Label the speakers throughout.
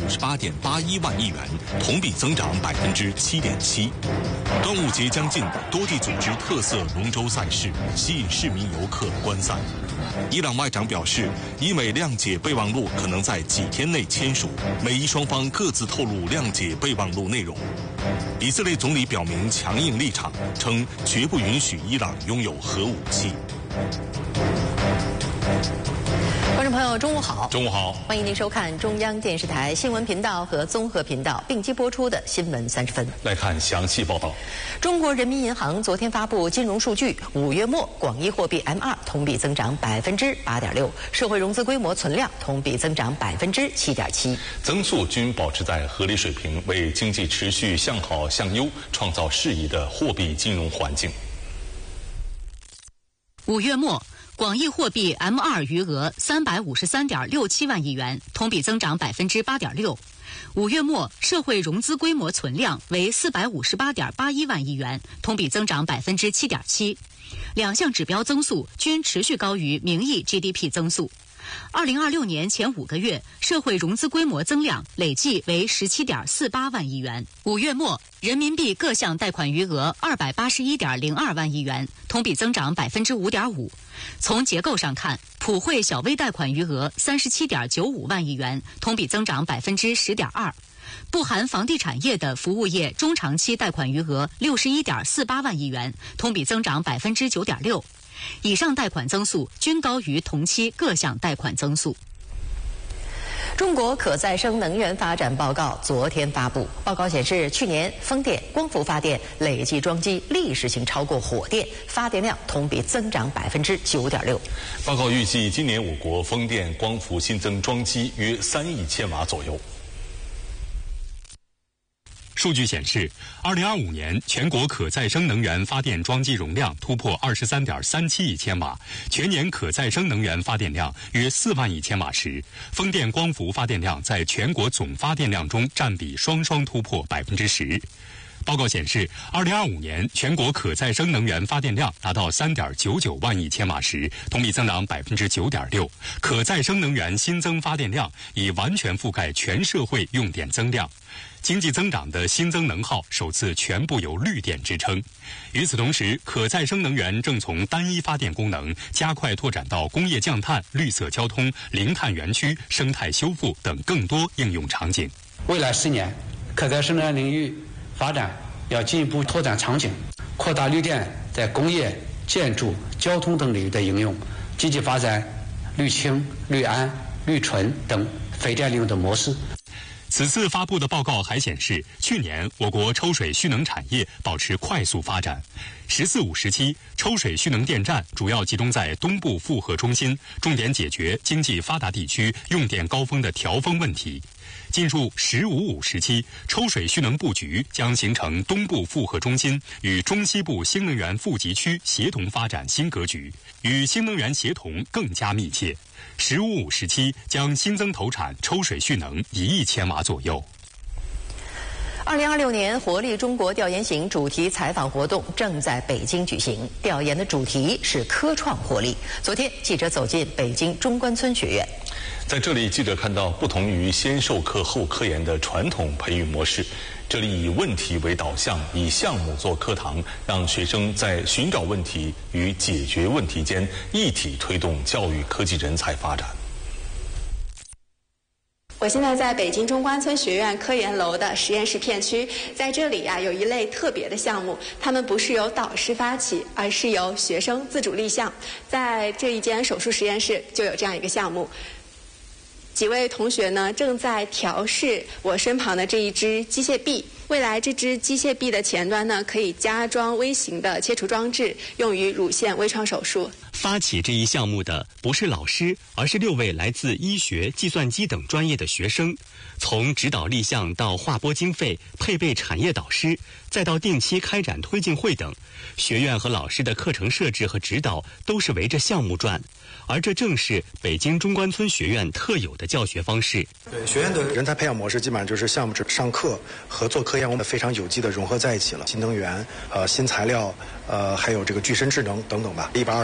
Speaker 1: 258.81万亿元，同比增长7.7%。端午节将近，多地组织特色龙舟赛事，吸引市民游客观赛。伊朗外长表示，伊美谅解备忘录可能在几天内签署，美伊双方各自透露谅解备忘录内容。以色列总理表明强硬立场，称绝不允许伊朗拥有核武器。
Speaker 2: 观众朋友，中午好！
Speaker 3: 中午好，
Speaker 2: 欢迎您收看中央电视台新闻频道和综合频道并机播出的新闻30分。
Speaker 3: 来看详细报道。
Speaker 2: 中国人民银行昨天发布金融数据，5月末广义货币 M2 同比增长8.6%，社会融资规模存量同比增长7.7%，
Speaker 3: 增速均保持在合理水平，为经济持续向好向优创造适宜的货币金融环境。
Speaker 4: 5月末。广义货币 M2 余额353.67万亿元，同比增长8.6%。5月末社会融资规模存量为458.81万亿元，同比增长7.7%。两项指标增速均持续高于名义 GDP 增速。2026年前5个月，社会融资规模增量累计为17.48万亿元。5月末，人民币各项贷款余额281.02万亿元，同比增长5.5%。从结构上看，普惠小微贷款余额37.95万亿元，同比增长10.2%。不含房地产业的服务业中长期贷款余额61.48万亿元，同比增长9.6%。以上贷款增速均高于同期各项贷款增速。
Speaker 2: 中国可再生能源发展报告昨天发布，报告显示，去年风电、光伏发电累计装机历史性超过火电，发电量同比增长9.6%。
Speaker 3: 报告预计，今年我国风电、光伏新增装机约3亿千瓦左右。
Speaker 5: 数据显示，2025年全国可再生能源发电装机容量突破23.37亿千瓦，全年可再生能源发电量约4万亿千瓦时，风电、光伏发电量在全国总发电量中占比双双突破10%。报告显示，2025年全国可再生能源发电量达到3.99万亿千瓦时，同比增长9.6%，可再生能源新增发电量已完全覆盖全社会用电增量。经济增长的新增能耗首次全部由绿电支撑。与此同时，可再生能源正从单一发电功能加快拓展到工业降碳、绿色交通、零碳园区、生态修复等更多应用场景。
Speaker 6: 未来10年，可再生能源领域发展要进一步拓展场景，扩大绿电在工业、建筑、交通等领域的应用，积极发展绿氢、绿氨、绿纯等非电领域的模式。
Speaker 5: 此次发布的报告还显示，去年我国抽水蓄能产业保持快速发展。“14、5”时期，抽水蓄能电站主要集中在东部复合中心，重点解决经济发达地区用电高峰的调峰问题。进入“15、5”时期，抽水蓄能布局将形成东部复合中心与中西部新能源富集区协同发展新格局，与新能源协同更加密切。“15、5”时期将新增投产抽水蓄能1亿千瓦左右。
Speaker 2: 2026年活力中国调研行主题采访活动正在北京举行，调研的主题是科创活力。昨天，记者走进北京中关村学院，
Speaker 3: 在这里，记者看到不同于先授课后科研的传统培育模式，这里以问题为导向，以项目做课堂，让学生在寻找问题与解决问题间一体推动教育科技人才发展。
Speaker 7: 我现在在北京中关村学院科研楼的实验室片区，在这里有一类特别的项目，他们不是由导师发起，而是由学生自主立项。在这一间手术实验室就有这样一个项目，几位同学呢正在调试我身旁的这一支机械臂。未来这支机械臂的前端呢可以加装微型的切除装置，用于乳腺微创手术。
Speaker 8: 发起这一项目的不是老师，而是6位来自医学、计算机等专业的学生。从指导立项到划拨经费、配备产业导师，再到定期开展推进会等，学院和老师的课程设置和指导都是围着项目转。而这正是北京中关村学院特有的教学方式。
Speaker 9: 对，学院的人才培养模式基本上就是项目制上课和做科研，我们非常有机的融合在一起了。新能源、新材料，还有这个具身智能等等吧。120个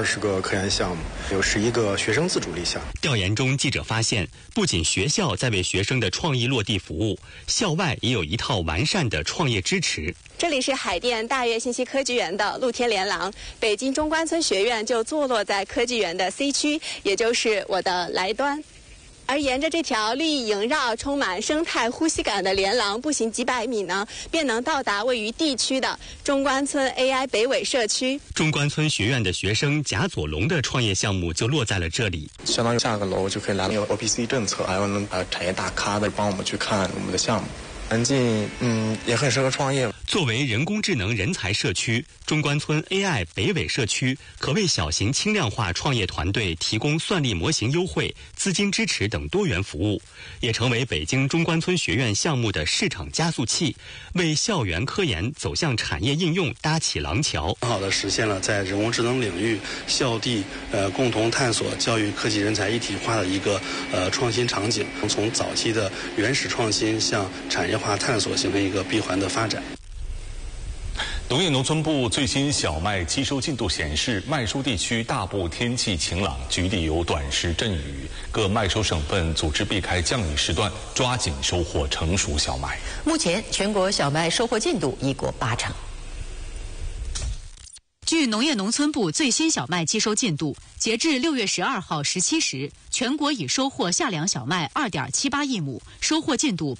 Speaker 9: 科研项目，有11个学生自主立项。
Speaker 8: 调研中，记者发现，不仅学校在为学生的创意落地服务，校外也有一套完善的创业支持。
Speaker 7: 这里是海淀大悦信息科技园的露天连廊，北京中关村学院就坐落在科技园的 C 区，也就是我的来端。而沿着这条绿意萦绕、充满生态呼吸感的连廊，步行几百米呢，便能到达位于地区的中关村 AI 北纬社区。
Speaker 8: 中关村学院的学生贾左龙的创业项目就落在了这里，
Speaker 10: 相当于下个楼就可以来了。有 OPC 政策，还有产业大咖的帮我们去看我们的项目。环境也很适合创业。
Speaker 8: 作为人工智能人才社区，中关村 AI 北纬社区可为小型轻量化创业团队提供算力模型优惠、资金支持等多元服务，也成为北京中关村学院项目的市场加速器，为校园科研走向产业应用搭起廊桥。
Speaker 11: 很好的实现了在人工智能领域校地共同探索教育科技人才一体化的一个创新场景，从早期的原始创新向产业化探索形成一个闭环的发展。
Speaker 3: 农业农村部最新小麦机收进度显示，麦收地区大部天气晴朗，局地有短时阵雨，各麦收省份组织避开降雨时段，抓紧收获成熟小麦。
Speaker 2: 目前，全国小麦收获进度已过80%。
Speaker 4: 据农业农村部最新小麦机收进度，截至6月12号17时，全国已收获夏粮小麦2.78亿亩，收获进度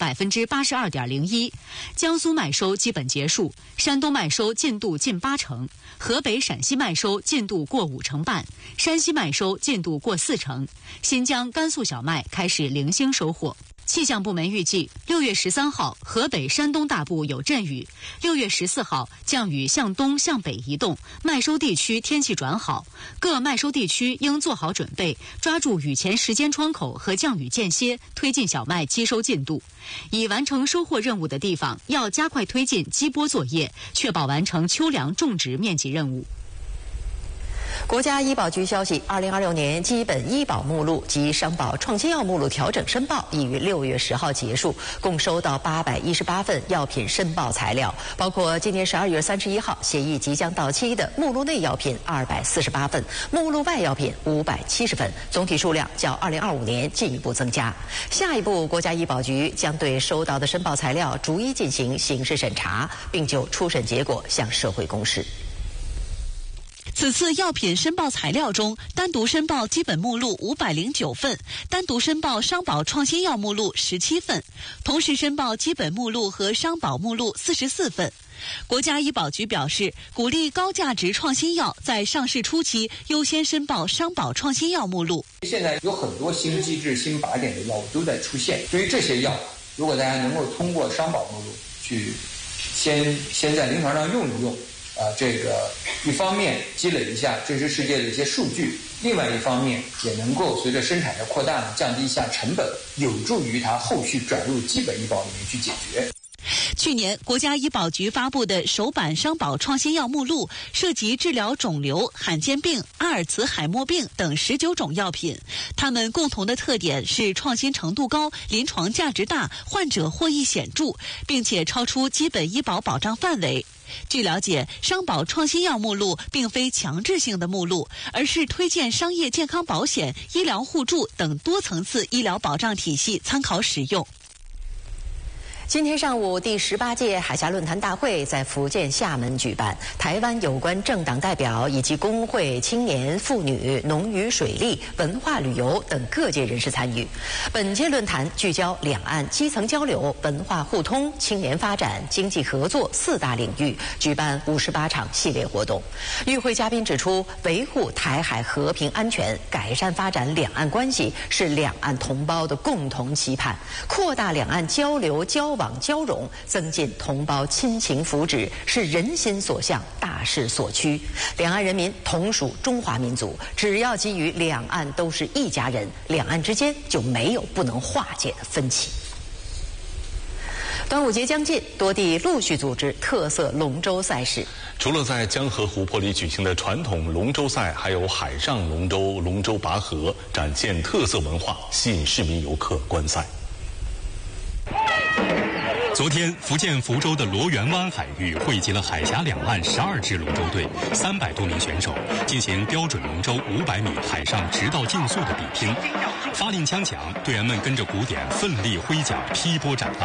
Speaker 4: 82.01%。江苏麦收基本结束，山东麦收进度近80%，河北、陕西麦收进度过50%半，山西麦收进度过40%，新疆、甘肃小麦开始零星收获。气象部门预计，6月13号，河北、山东大部有阵雨；6月14号，降雨向东向北移动，麦收地区天气转好。各麦收地区应做好准备，抓住雨前时间窗口和降雨间歇，推进小麦机收进度。已完成收获任务的地方，要加快推进基播作业，确保完成秋粮种植面积任务。
Speaker 2: 国家医保局消息，2026年基本医保目录及商保创新药目录调整申报已于6月10号结束，共收到818份药品申报材料，包括今年12月31号协议即将到期的目录内药品248份，目录外药品570份，总体数量较2025年进一步增加。下一步，国家医保局将对收到的申报材料逐一进行刑事审查，并就初审结果向社会公示。
Speaker 12: 此次药品申报材料中，单独申报基本目录509份，单独申报商保创新药目录17份，同时申报基本目录和商保目录44份。国家医保局表示，鼓励高价值创新药在上市初期优先申报商保创新药目录。
Speaker 13: 现在有很多新机制、新靶点的药物都在出现，对于这些药，如果大家能够通过商保目录去先在临床上用一用。这个一方面积累一下真实世界的一些数据，另外一方面也能够随着生产的扩大呢，降低一下成本，有助于它后续转入基本医保里面去解决。
Speaker 12: 去年，国家医保局发布的首版商保创新药目录涉及治疗肿瘤、罕见病、阿尔茨海默病等19种药品，它们共同的特点是创新程度高、临床价值大、患者获益显著，并且超出基本医保保障范围。据了解，商保创新药目录并非强制性的目录，而是推荐商业健康保险、医疗互助等多层次医疗保障体系参考使用。
Speaker 2: 今天上午，第18届海峡论坛大会在福建厦门举办，台湾有关政党代表以及工会、青年、妇女、农渔水利、文化旅游等各界人士参与。本届论坛聚焦两岸基层交流、文化互通、青年发展、经济合作4大领域，举办58场系列活动。与会嘉宾指出，维护台海和平安全、改善发展两岸关系是两岸同胞的共同期盼，扩大两岸交流交往交融，增进同胞亲情福祉，是人心所向、大势所趋。两岸人民同属中华民族，只要基于两岸都是一家人，两岸之间就没有不能化解的分歧。端午节将近，多地陆续组织特色龙舟赛事。
Speaker 3: 除了在江河湖泊里举行的传统龙舟赛，还有海上龙舟、龙舟拔河，展现特色文化，吸引市民游客观赛。
Speaker 5: 昨天，福建福州的罗源湾海域汇集了海峡两岸12支龙舟队，300多名选手进行标准龙舟500米海上直道竞速的比拼。发令枪响，队员们跟着鼓点奋力挥桨劈波斩浪。